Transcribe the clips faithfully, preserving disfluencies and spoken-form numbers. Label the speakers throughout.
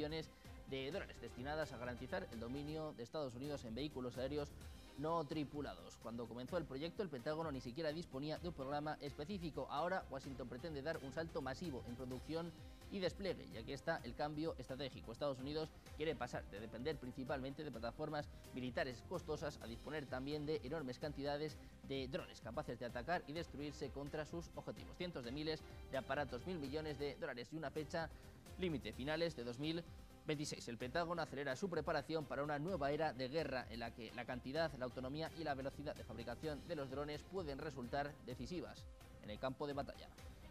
Speaker 1: millones de dólares destinadas a garantizar el dominio de Estados Unidos en vehículos aéreos no tripulados. Cuando comenzó el proyecto, el Pentágono ni siquiera disponía de un programa específico. Ahora, Washington pretende dar un salto masivo en producción y despliegue, ya que está el cambio estratégico. Estados Unidos quiere pasar de depender principalmente de plataformas militares costosas a disponer también de enormes cantidades de drones capaces de atacar y destruirse contra sus objetivos. Cientos de miles de aparatos, mil millones de dólares y una fecha límite, finales de dos mil veintiséis. El Pentágono acelera su preparación para una nueva era de guerra en la que la cantidad, la autonomía y la velocidad de fabricación de los drones pueden resultar decisivas en el campo de batalla.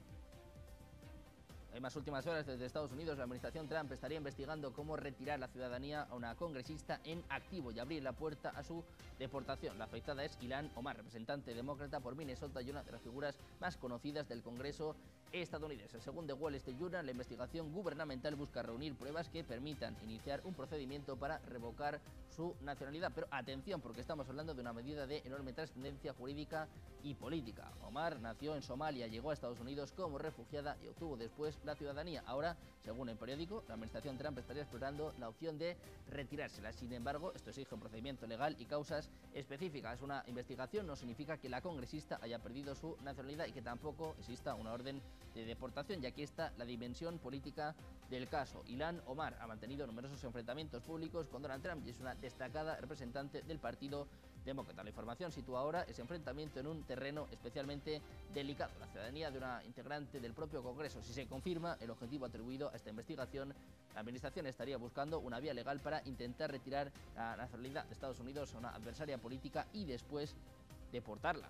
Speaker 1: En las últimas horas, desde Estados Unidos, la administración Trump estaría investigando cómo retirar la ciudadanía a una congresista en activo y abrir la puerta a su deportación. La afectada es Ilhan Omar, representante demócrata por Minnesota y una de las figuras más conocidas del Congreso estadounidense. Según The Wall Street Journal, la investigación gubernamental busca reunir pruebas que permitan iniciar un procedimiento para revocar su nacionalidad. Pero atención, porque estamos hablando de una medida de enorme trascendencia jurídica y política. Omar nació en Somalia, llegó a Estados Unidos como refugiada y obtuvo después la ciudadanía. Ahora, según el periódico, la administración Trump estaría explorando la opción de retirársela. Sin embargo, esto exige un procedimiento legal y causas específicas. Una investigación no significa que la congresista haya perdido su nacionalidad y que tampoco exista una orden de deportación, y aquí está la dimensión política del caso. Ilhan Omar ha mantenido numerosos enfrentamientos públicos con Donald Trump y es una destacada representante del Partido Demócrata. La información sitúa ahora ese enfrentamiento en un terreno especialmente delicado, la ciudadanía de una integrante del propio Congreso. Si se confirma el objetivo atribuido a esta investigación, la administración estaría buscando una vía legal para intentar retirar la nacionalidad de Estados Unidos a una adversaria política y después deportarla.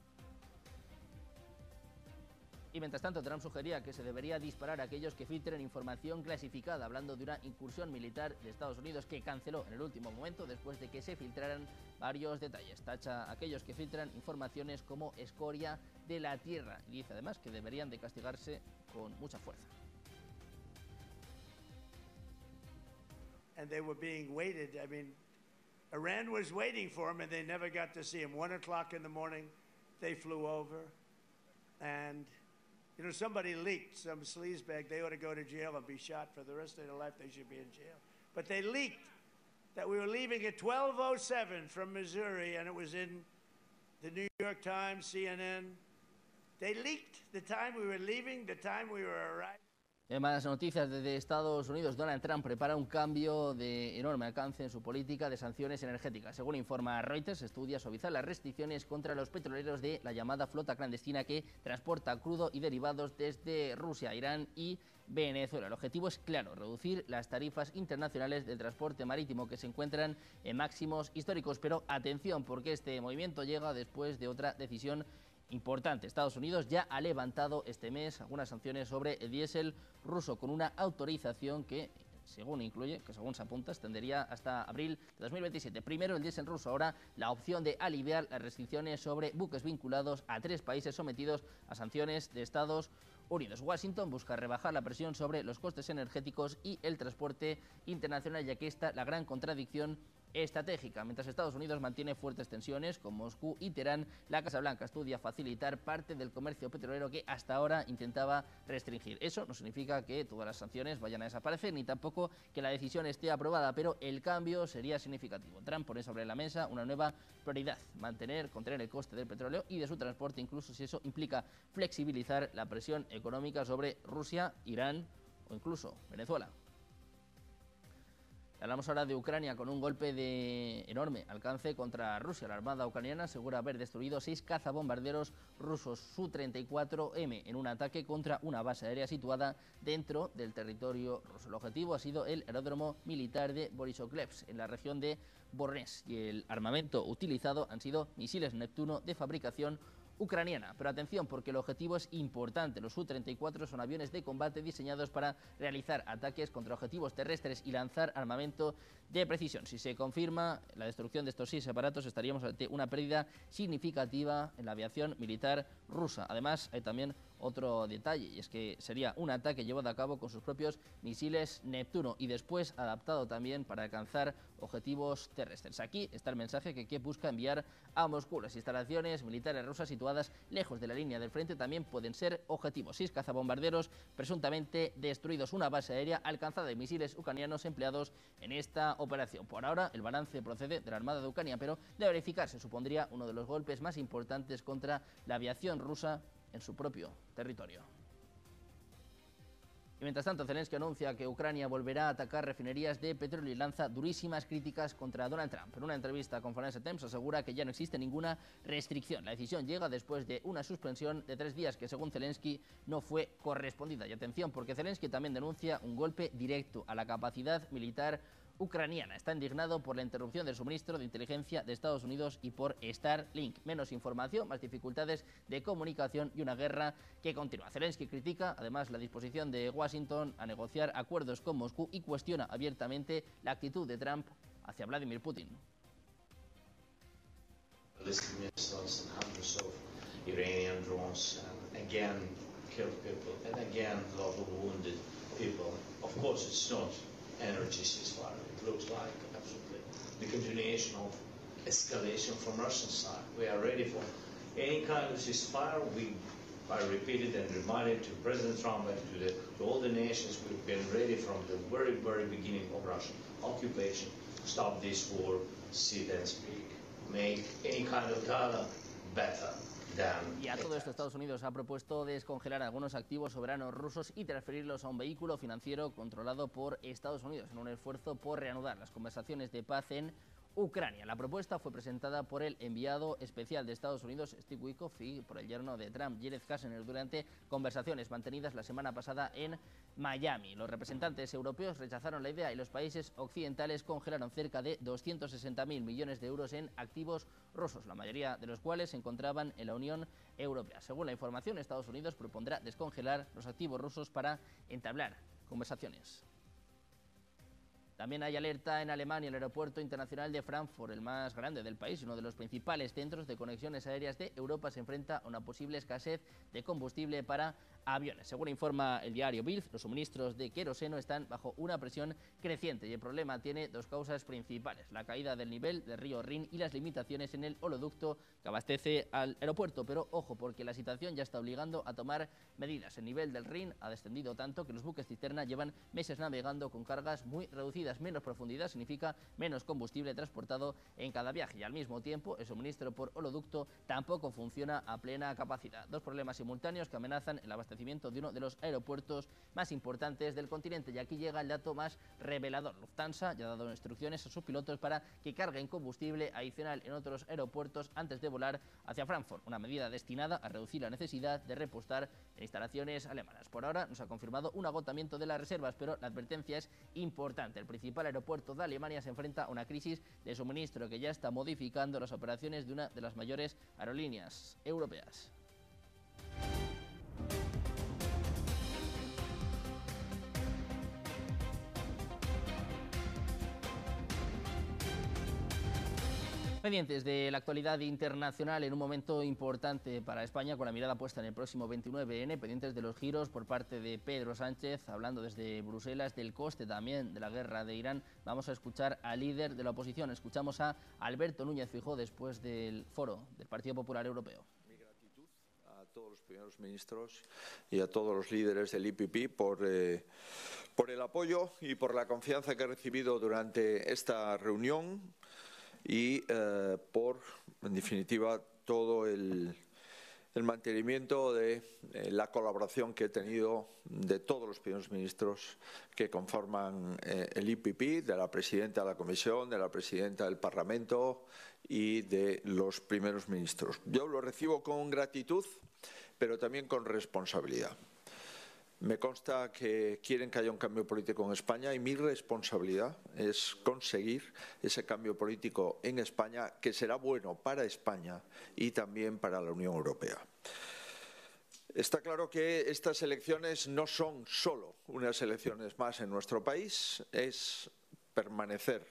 Speaker 1: Y mientras tanto, Trump sugería que se debería disparar a aquellos que filtren información clasificada, hablando de una incursión militar de Estados Unidos que canceló en el último momento después de que se filtraran varios detalles. Tacha a aquellos que filtran informaciones como escoria de la tierra y dice además que deberían de castigarse con mucha fuerza.
Speaker 2: And they were being waited. I mean, Iran was waiting for him and they never got to see him. One o'clock in the morning, they flew over and you know, somebody leaked, some sleazebag, they ought to go to jail and be shot for the rest of their life. They should be in jail. But they leaked that we were leaving at twelve oh seven from Missouri, and it was in the New York Times, C N N. They leaked the time we were leaving, the time we were arriving.
Speaker 1: En más noticias desde Estados Unidos, Donald Trump prepara un cambio de enorme alcance en su política de sanciones energéticas. Según informa Reuters, estudia suavizar las restricciones contra los petroleros de la llamada flota clandestina que transporta crudo y derivados desde Rusia, Irán y Venezuela. El objetivo es claro, reducir las tarifas internacionales del transporte marítimo que se encuentran en máximos históricos. Pero atención, porque este movimiento llega después de otra decisión importante. Estados Unidos ya ha levantado este mes algunas sanciones sobre el diésel ruso con una autorización que, según incluye, que según se apunta, extendería hasta abril de dos mil veintisiete. Primero el diésel ruso, ahora la opción de aliviar las restricciones sobre buques vinculados a tres países sometidos a sanciones de Estados Unidos. Washington busca rebajar la presión sobre los costes energéticos y el transporte internacional, ya que esta la gran contradicción estratégica. Mientras Estados Unidos mantiene fuertes tensiones con Moscú y Teherán, la Casa Blanca estudia facilitar parte del comercio petrolero que hasta ahora intentaba restringir. Eso no significa que todas las sanciones vayan a desaparecer, ni tampoco que la decisión esté aprobada, pero el cambio sería significativo. Trump pone sobre la mesa una nueva prioridad: mantener, contener el coste del petróleo y de su transporte, incluso si eso implica flexibilizar la presión económica sobre Rusia, Irán o incluso Venezuela. Hablamos ahora de Ucrania, con un golpe de enorme alcance contra Rusia. La Armada ucraniana asegura haber destruido seis cazabombarderos rusos Su treinta y cuatro eme en un ataque contra una base aérea situada dentro del territorio ruso. El objetivo ha sido el aeródromo militar de Borisovlevsk, en la región de Voronezh, y el armamento utilizado han sido misiles Neptuno de fabricación ucraniana. Pero atención, porque el objetivo es importante. Los Su treinta y cuatro son aviones de combate diseñados para realizar ataques contra objetivos terrestres y lanzar armamento de precisión. Si se confirma la destrucción de estos seis aparatos, estaríamos ante una pérdida significativa en la aviación militar rusa. Además, hay también otro detalle, y es que sería un ataque llevado a cabo con sus propios misiles Neptuno y después adaptado también para alcanzar objetivos terrestres. Aquí está el mensaje que Kiev busca enviar a Moscú. Las instalaciones militares rusas situadas lejos de la línea del frente también pueden ser objetivos. Seis cazabombarderos presuntamente destruidos, una base aérea alcanzada de misiles ucranianos empleados en esta operación. Por ahora, el balance procede de la Armada de Ucrania, pero de verificarse supondría uno de los golpes más importantes contra la aviación rusa en su propio territorio. Y mientras tanto, Zelensky anuncia que Ucrania volverá a atacar refinerías de petróleo y lanza durísimas críticas contra Donald Trump. En una entrevista con Financial Times asegura que ya no existe ninguna restricción. La decisión llega después de una suspensión de tres días que, según Zelensky, no fue correspondida. Y atención, porque Zelensky también denuncia un golpe directo a la capacidad militar ucraniana. Está indignado por la interrupción del suministro de inteligencia de Estados Unidos y por Starlink. Menos información, más dificultades de comunicación y una guerra que continúa. Zelensky critica además la disposición de Washington a negociar acuerdos con Moscú y cuestiona abiertamente la actitud de Trump hacia Vladimir Putin.
Speaker 3: Iranian drones and again killed people and again a lot of wounded people. Of course, it's not energy ceasefire. It looks like absolutely the continuation of escalation from Russian side. We are ready for any kind of ceasefire. We are repeated and reminded to President Trump and to, the, to all the nations. We've been ready from the very, very beginning of Russian occupation. Stop this war, sit and speak. Make any kind of dialogue better.
Speaker 1: Y a todo esto, Estados Unidos ha propuesto descongelar algunos activos soberanos rusos y transferirlos a un vehículo financiero controlado por Estados Unidos en un esfuerzo por reanudar las conversaciones de paz en Ucrania. La propuesta fue presentada por el enviado especial de Estados Unidos, Steve Witkoff, y por el yerno de Trump, Jared Kushner, durante conversaciones mantenidas la semana pasada en Miami. Los representantes europeos rechazaron la idea y los países occidentales congelaron cerca de doscientos sesenta mil millones de euros en activos rusos, la mayoría de los cuales se encontraban en la Unión Europea. Según la información, Estados Unidos propondrá descongelar los activos rusos para entablar conversaciones. También hay alerta en Alemania. El aeropuerto internacional de Frankfurt, el más grande del país, uno de los principales centros de conexiones aéreas de Europa, se enfrenta a una posible escasez de combustible para aviones. Según informa el diario Bild, los suministros de queroseno están bajo una presión creciente y el problema tiene dos causas principales: la caída del nivel del río Rin y las limitaciones en el oleoducto que abastece al aeropuerto. Pero ojo, porque la situación ya está obligando a tomar medidas. El nivel del Rin ha descendido tanto que los buques cisterna llevan meses navegando con cargas muy reducidas. Menos profundidad significa menos combustible transportado en cada viaje y al mismo tiempo el suministro por oleoducto tampoco funciona a plena capacidad. Dos problemas simultáneos que amenazan el abastecimiento de uno de los aeropuertos más importantes del continente. Y aquí llega el dato más revelador. Lufthansa ya ha dado instrucciones a sus pilotos para que carguen combustible adicional en otros aeropuertos antes de volar hacia Frankfurt, una medida destinada a reducir la necesidad de repostar en instalaciones alemanas. Por ahora nos ha confirmado un agotamiento de las reservas, pero la advertencia es importante. El principal aeropuerto de Alemania se enfrenta a una crisis de suministro que ya está modificando las operaciones de una de las mayores aerolíneas europeas. Pendientes de la actualidad internacional en un momento importante para España, con la mirada puesta en el próximo veintinueve ene, pendientes de los giros por parte de Pedro Sánchez, hablando desde Bruselas del coste también de la guerra de Irán. Vamos a escuchar al líder de la oposición, escuchamos a Alberto Núñez Feijóo después del foro del Partido Popular Europeo.
Speaker 4: Mi gratitud a todos los primeros ministros y a todos los líderes del I P P por, eh, por el apoyo y por la confianza que he recibido durante esta reunión. Y eh, por, en definitiva, todo el, el mantenimiento de eh, la colaboración que he tenido de todos los primeros ministros que conforman eh, el I P P, de la presidenta de la Comisión, de la presidenta del Parlamento y de los primeros ministros. Yo lo recibo con gratitud, pero también con responsabilidad. Me consta que quieren que haya un cambio político en España y mi responsabilidad es conseguir ese cambio político en España, que será bueno para España y también para la Unión Europea. Está claro que estas elecciones no son solo unas elecciones más en nuestro país, es permanecer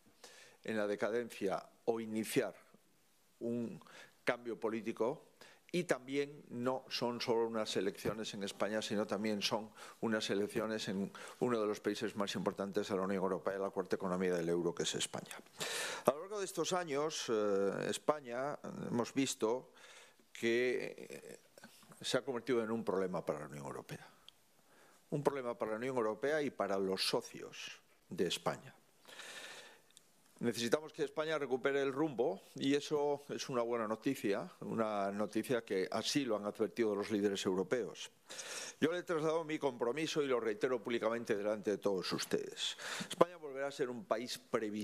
Speaker 4: en la decadencia o iniciar un cambio político Y también no son solo unas elecciones en España, sino también son unas elecciones en uno de los países más importantes de la Unión Europea, la cuarta economía del euro, que es España. A lo largo de estos años, eh, España, hemos visto que se ha convertido en un problema para la Unión Europea. Un problema para la Unión Europea y para los socios de España. Necesitamos que España recupere el rumbo y eso es una buena noticia, una noticia que así lo han advertido los líderes europeos. Yo le he trasladado mi compromiso y lo reitero públicamente delante de todos ustedes. España volverá a ser un país previsible.